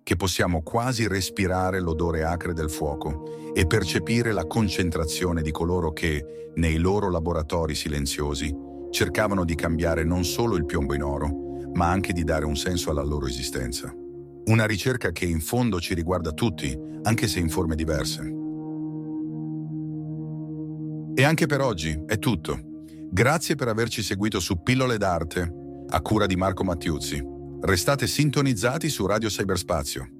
che possiamo quasi respirare l'odore acre del fuoco e percepire la concentrazione di coloro che, nei loro laboratori silenziosi, cercavano di cambiare non solo il piombo in oro, ma anche di dare un senso alla loro esistenza. Una ricerca che in fondo ci riguarda tutti, anche se in forme diverse. E anche per oggi è tutto. Grazie per averci seguito su Pillole d'Arte, a cura di Marco Mattiuzzi. Restate sintonizzati su Radio Cyberspazio.